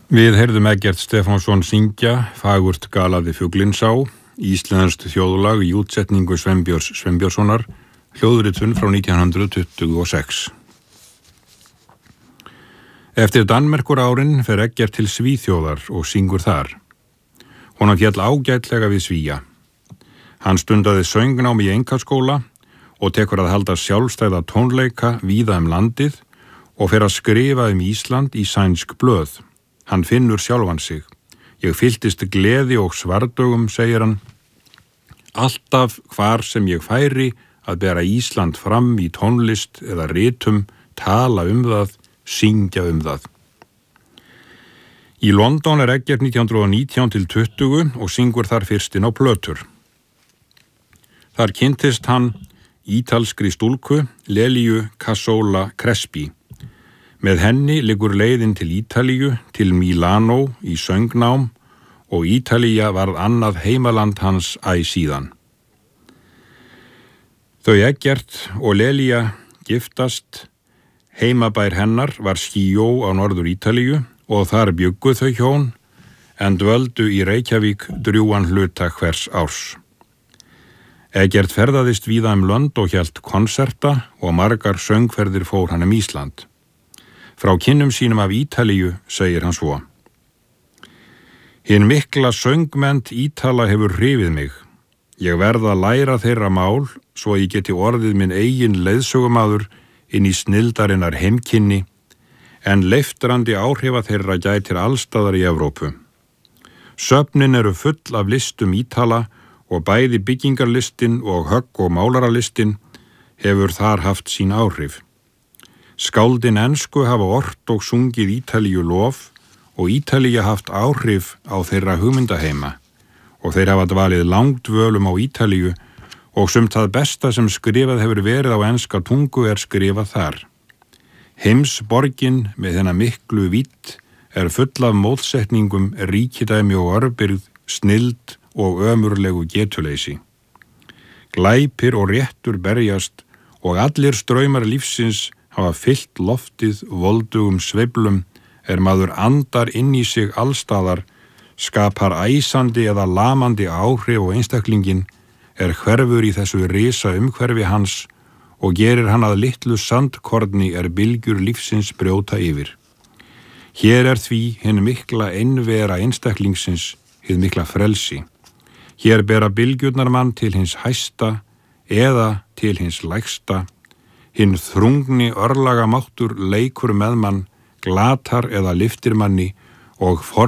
Við heyrðum Eggert Stefánsson syngja Fagurt galaði fuglinn sá, íslenskt þjóðlag í útsetningu Sveinbjörns Sveinbjörnssonar, hljóðritun frá 1926. Eftir Danmerkur árin fer Eggert til Svíþjóðar og syngur þar. Honum féll ágætlega við Svía. Hann stundaði söngnám í einkaskóla og tekur að halda sjálfstæða tónleika víða landið og fer að skrifa Ísland í sænsk blöð. Hann finnur sjálfan sig. Ég fylltist gleði og svardögum, segir hann. Alltaf hvar sem ég færi að bera Ísland fram í tónlist eða ritum, tala það, syngja það. Í London Eggert 1919-20 og syngur þar fyrstinn á plötur. Þar kynntist hann ítalskri stúlku, Lelíu Cassola Crespi. Með henni liggur leiðin til Ítalíu, til Milano í söngnám og Ítalía varð annað heimaland hans síðan. Þau Eggert og Lelía giftast, heimabær hennar var Skíó á norður Ítalíu og þar bjuggu þau hjón en dvöldu í Reykjavík drjúgan hluta hvers árs. Eggert ferðaðist víða lönd og hélt konserta og margar söngferðir fór hann Ísland. Frá kynnum sínum af Ítalíu segir hann svo. Hinn mikla söngmennt Ítala hefur hrifið mig. Ég verð að læra þeirra mál svo ég geti orðið minn eigin leiðsögumaður inn í snildarinnar heimkynni, en leiftrandi áhrifa þeirra gætir allstaðar í Evrópu. Söfnin eru full af listum Ítala og bæði byggingarlistin og högg- og málaralistin hefur þar haft sín áhrif. Skáldin ensku hafa ort og sungið Ítalíu lof og Ítalía haft áhrif á þeirra hugmyndaheima og þeir hafa dvalið langdvölum á Ítalíu og sumt það besta sem skrifað hefur verið á enska tungu skrifað þar. Heimsborgin með hennar miklu vídd full af mótsetningum, ríkidæmi og örbirgð, snild og ömurlegu getuleysi. Glæpir og réttur berjast og allir straumar lífsins hafa fyllt loftið voldugum sveiflum maður andar inn í sig allstaðar, skapar æsandi eða lamandi áhrif og einstaklingin hverfur í þessu risa umhverfi hans og gerir hann að litlu sandkorni bylgjur lífsins brjóta yfir. Hér því hinn mikla einvera einstaklingsins, hið mikla frelsi. Hér bera bylgjurnar mann til hins hæsta eða til hins lægsta. Hinn þrungni örlagamáttur leikur með mann, glatar eða lyftir manni og